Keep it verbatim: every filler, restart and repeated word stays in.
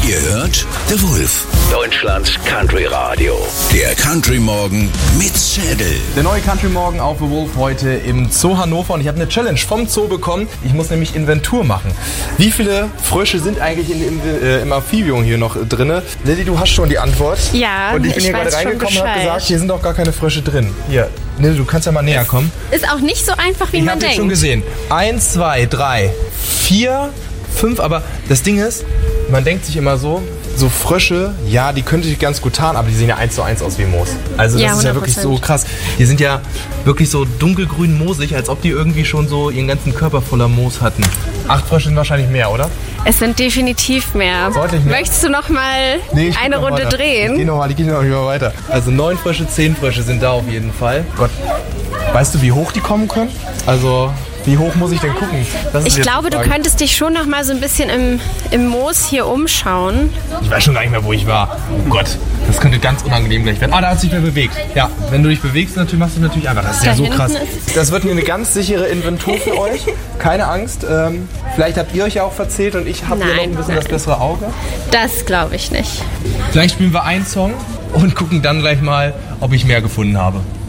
Ihr hört The Wolf, Deutschlands Country Radio. der Country Morgen mit Schädel. Der neue Country Morgen auf The Wolf heute im Zoo Hannover und ich habe eine Challenge vom Zoo bekommen. Ich muss nämlich Inventur machen. Wie viele Frösche sind eigentlich in, in, äh, im Amphibium hier noch drin? Lilly, du hast schon die Antwort. Ja, und ich bin ich hier gerade weiß schon reingekommen und habe Bescheid. gesagt, hier sind doch gar keine Frösche drin. Hier, Lilly, du kannst ja mal näher kommen. Ist auch nicht so einfach, wie Ich man habe jetzt denkt. schon gesehen. Eins, zwei, drei, vier, fünf. Aber das Ding ist, man denkt sich immer so, so Frösche, ja, die könnte ich ganz gut tarnen, aber die sehen ja eins zu eins aus wie Moos. Also das Ja, ist ja wirklich so hundert Prozent. krass. Die sind ja wirklich so dunkelgrün moosig, als ob die irgendwie schon so ihren ganzen Körper voller Moos hatten. Acht Frösche sind wahrscheinlich mehr, oder? Es sind definitiv mehr. Deutlich mehr. Möchtest du noch mal Nee, ich eine guck noch Runde weiter. drehen? Ich geh noch mal, ich geh noch mal weiter. Also neun Frösche, zehn Frösche sind da auf jeden Fall. Gott, weißt du, wie hoch die kommen können? Also, wie hoch muss ich denn gucken? Das ist Ich jetzt glaube, die du Frage. könntest dich schon noch mal so ein bisschen im, im Moos hier umschauen. Ich weiß schon gar nicht mehr, wo ich war. Oh Gott, das könnte ganz unangenehm gleich werden. Ah, da hat sich wer bewegt. Ja, wenn du dich bewegst, natürlich machst du natürlich einfach. Das ist Da ja so hinten krass. ist- Das wird mir eine ganz sichere Inventur für euch. Keine Angst. Ähm, vielleicht habt ihr euch ja auch verzählt und ich habe hier noch Nein, ein bisschen das nein. bessere Auge. Das glaube ich nicht. Vielleicht spielen wir einen Song und gucken dann gleich mal, ob ich mehr gefunden habe.